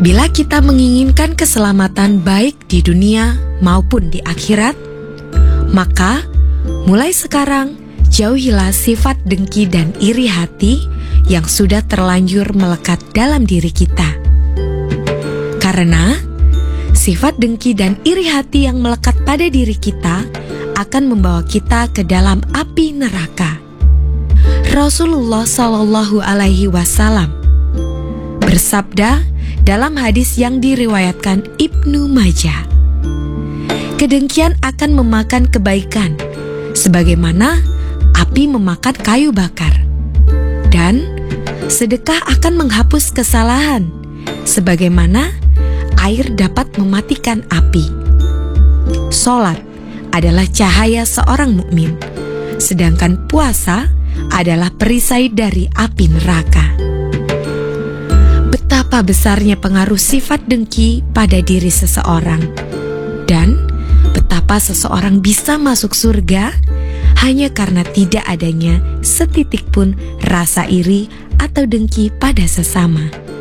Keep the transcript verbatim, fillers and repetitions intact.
Bila kita menginginkan keselamatan baik di dunia maupun di akhirat, maka mulai sekarang jauhilah sifat dengki dan iri hati yang sudah terlanjur melekat dalam diri kita. Karena sifat dengki dan iri hati yang melekat pada diri kita akan membawa kita ke dalam api neraka. Rasulullah Shallallahu Alaihi Wasallam bersabda dalam hadis yang diriwayatkan Ibnu Majah, kedengkian akan memakan kebaikan sebagaimana api memakan kayu bakar, dan sedekah akan menghapus kesalahan sebagaimana air dapat mematikan api. Salat adalah cahaya seorang mukmin, sedangkan puasa adalah perisai dari api neraka. Betapa besarnya pengaruh sifat dengki pada diri seseorang, dan betapa seseorang bisa masuk surga hanya karena tidak adanya setitik pun rasa iri atau dengki pada sesama.